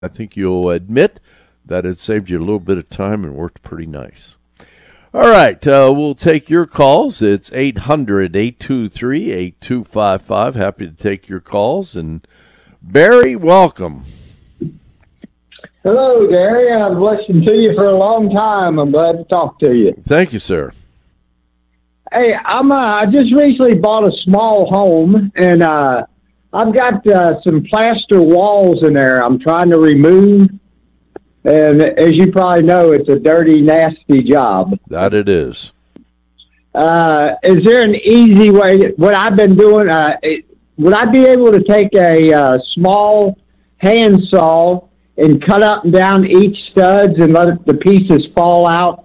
I think you'll admit that it saved you a little bit of time and worked pretty nice. All right, we'll take your calls. It's 800-823-8255. Happy to take your calls. And Barry, welcome. Hello, Gary. I've listened to you for a long time. I'm glad to talk to you. Thank you, sir. Hey, I just recently bought a small home, and I've got some plaster walls in there I'm trying to remove. And as you probably know, it's a dirty, nasty job. That it is. Is there an easy way? What I've been doing, would I be able to take a small handsaw and cut up and down each studs and let the pieces fall out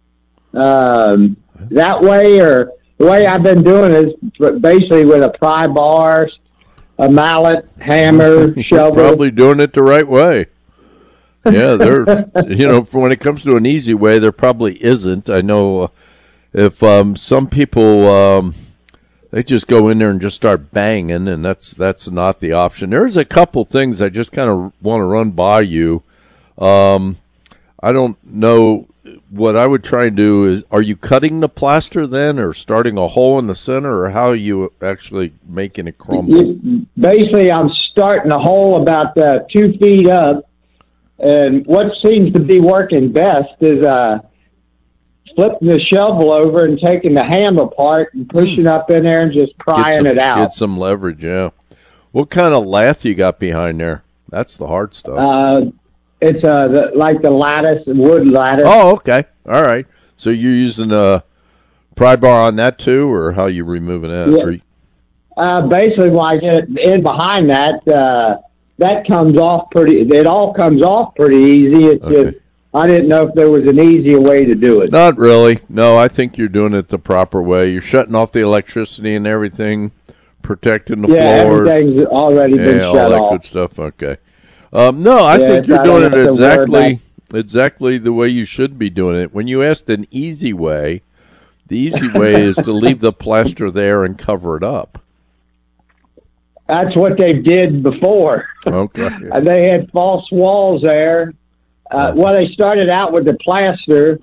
that way? Or the way I've been doing is basically with a pry bar, a mallet, hammer, shovel. Probably doing it the right way. Yeah, there's, for when it comes to an easy way, there probably isn't. I know if some people, they just go in there and just start banging, and that's not the option. There's a couple things I just kind of want to run by you. I don't know. What I would try and do is, are you cutting the plaster then, or starting a hole in the center, or how are you actually making it crumble? Basically, I'm starting a hole about 2 feet up. And what seems to be working best is flipping the shovel over and taking the ham apart and pushing up in there and just prying it out. Get some leverage, yeah. What kind of lath you got behind there? That's the hard stuff. It's like the lattice, wood lattice. Oh, okay. All right. So you're using a pry bar on that too, or how you removing that? Yeah. Basically, when I get in behind that, that comes off it all comes off pretty easy. It's just, I didn't know if there was an easier way to do it. Not really. No, I think you're doing it the proper way. You're shutting off the electricity and everything, protecting the floors. Everything's already been shut off. all that good stuff. Okay. No, I think you're doing it exactly the way you should be doing it. When you asked an easy way, the easy way is to leave the plaster there and cover it up. That's what they did before. Okay. They had false walls there. They started out with the plaster,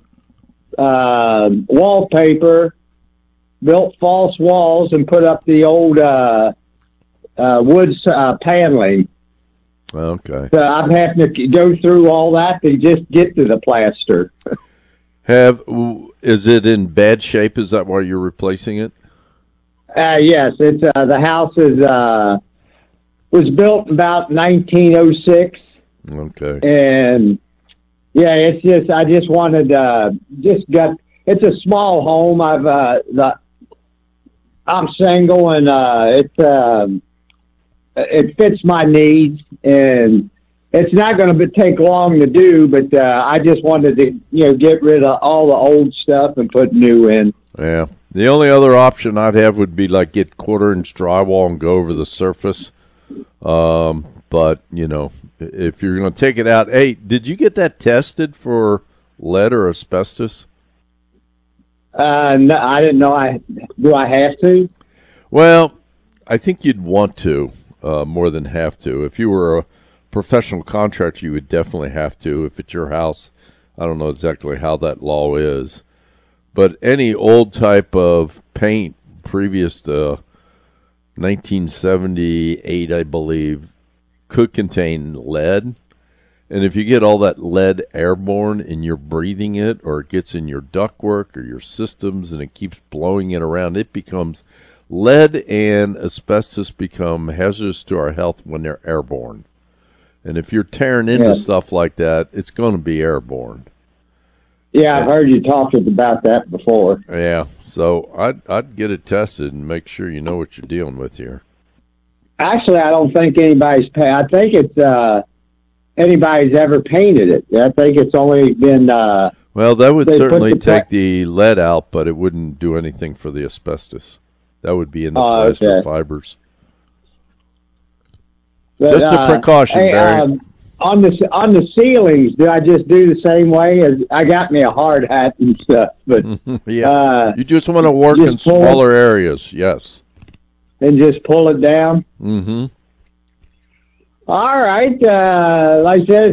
wallpaper, built false walls, and put up the old wood paneling. Okay. So I'm having to go through all that to just get to the plaster. Is it in bad shape? Is that why you're replacing it? Yes, it's the house was built about 1906. Okay. And it's just I just wanted it's a small home. I'm single, and it fits my needs, and it's not going to take long to do. But I just wanted to get rid of all the old stuff and put new in. Yeah. The only other option I'd have would be like get 1/4-inch drywall and go over the surface. But, if you're going to take it out, hey, did you get that tested for lead or asbestos? No, I didn't know. Do I have to? Well, I think you'd want to more than have to. If you were a professional contractor, you would definitely have to. If it's your house, I don't know exactly how that law is. But any old type of paint previous to 1978, I believe, could contain lead. And if you get all that lead airborne and you're breathing it, or it gets in your ductwork or your systems and it keeps blowing it around, it becomes lead, and asbestos become hazardous to our health when they're airborne. And if you're tearing into stuff like that, it's going to be airborne. Yeah, I've heard you talk about that before. Yeah, so I'd get it tested and make sure you know what you're dealing with here. Actually, I don't think anybody's I think it's anybody's ever painted it. I think it's only been. Well, that would certainly take the lead out, but it wouldn't do anything for the asbestos. That would be in the plaster fibers. But, just a precaution, Barry. On the ceilings, do I just do the same way? As I got me a hard hat and stuff, but you just want to work in smaller areas, yes, and just pull it down. Mm-hmm. All right. Like I said,